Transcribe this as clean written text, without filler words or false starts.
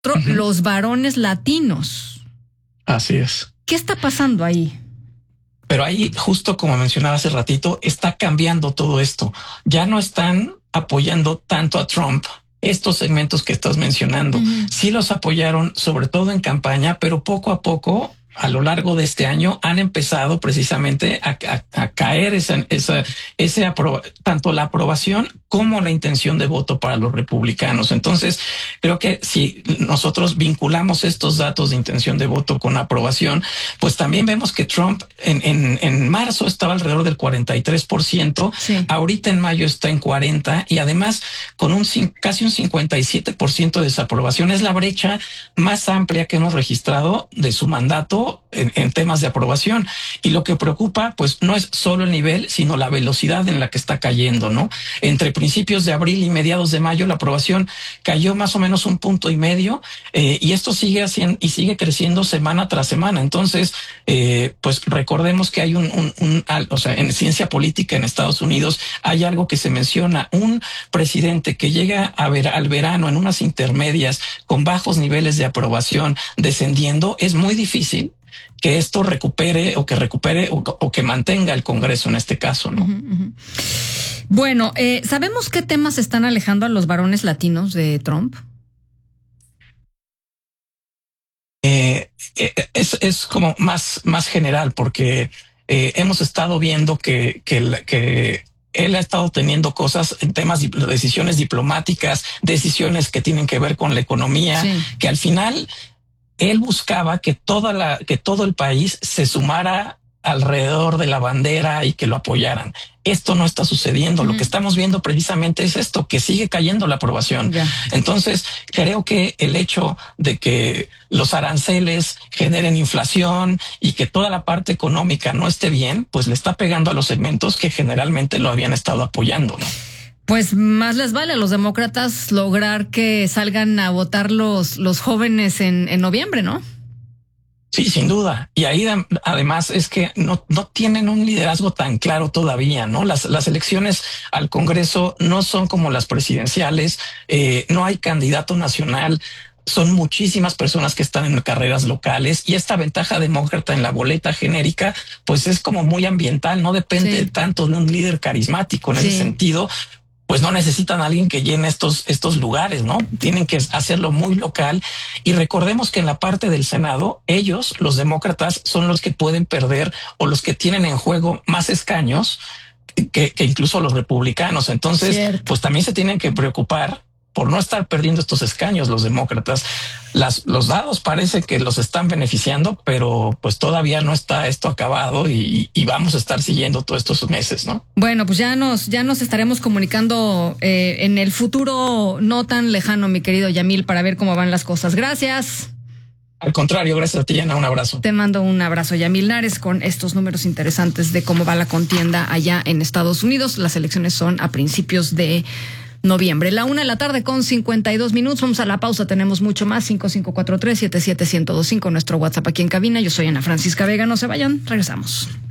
los varones latinos. Así es. ¿Qué está pasando ahí? Pero ahí, justo como mencionaba hace ratito, está cambiando todo esto. Ya no están apoyando tanto a Trump. Estos segmentos que estás mencionando, sí los apoyaron, sobre todo en campaña, pero poco a poco, a lo largo de este año, han empezado precisamente a caer tanto la aprobación como la intención de voto para los republicanos. Entonces, creo que si nosotros vinculamos estos datos de intención de voto con aprobación, pues también vemos que Trump en marzo estaba alrededor del 43%, sí. Ahorita en mayo está en 40%, y además con casi un 57% de desaprobación. Es la brecha más amplia que hemos registrado de su mandato en temas de aprobación. Y lo que preocupa, pues no es solo el nivel, sino la velocidad en la que está cayendo, ¿no? Entre principios de abril y mediados de mayo, la aprobación cayó más o menos 1.5 puntos, y esto sigue sigue creciendo semana tras semana. Entonces, pues recordemos que hay o sea, en ciencia política en Estados Unidos hay algo que se menciona: un presidente que llega al verano en unas intermedias con bajos niveles de aprobación descendiendo, es muy difícil que esto recupere o que mantenga el Congreso en este caso, ¿no? Bueno, ¿sabemos qué temas están alejando a los varones latinos de Trump? Es como más general, porque hemos estado viendo que él ha estado teniendo cosas en temas de decisiones diplomáticas, decisiones que tienen que ver con la economía, sí. Que al final él buscaba que todo el país se sumara alrededor de la bandera y que lo apoyaran. Esto no está sucediendo. Lo que estamos viendo precisamente es esto, que sigue cayendo la aprobación. Entonces, creo que el hecho de que los aranceles generen inflación y que toda la parte económica no esté bien, pues le está pegando a los segmentos que generalmente lo habían estado apoyando, ¿no? Pues más les vale a los demócratas lograr que salgan a votar los jóvenes en noviembre, ¿no? Sí, sin duda. Y ahí además es que no tienen un liderazgo tan claro todavía, ¿no? Las elecciones al Congreso no son como las presidenciales, no hay candidato nacional. Son muchísimas personas que están en carreras locales, y esta ventaja demócrata en la boleta genérica, pues es como muy ambiental, no depende tanto de un líder carismático en ese sentido. Pues no necesitan a alguien que llene estos lugares, ¿no? Tienen que hacerlo muy local. Y recordemos que en la parte del Senado, ellos, los demócratas, son los que pueden perder o los que tienen en juego más escaños que incluso los republicanos. Entonces, pues también se tienen que preocupar por no estar perdiendo estos escaños los demócratas. Los dados parece que los están beneficiando, pero pues todavía no está esto acabado, y vamos a estar siguiendo todos estos meses, ¿no? Bueno, pues ya nos estaremos comunicando en el futuro no tan lejano, mi querido Yamil, para ver cómo van las cosas. Gracias. Al contrario, gracias a ti, Ana. Un abrazo. Te mando un abrazo, Yamil Nares, con estos números interesantes de cómo va la contienda allá en Estados Unidos. Las elecciones son a principios de noviembre. 1:52 p.m. Vamos a la pausa. Tenemos mucho más. 5543-77125, nuestro WhatsApp aquí en cabina. Yo soy Ana Francisca Vega. No se vayan. Regresamos.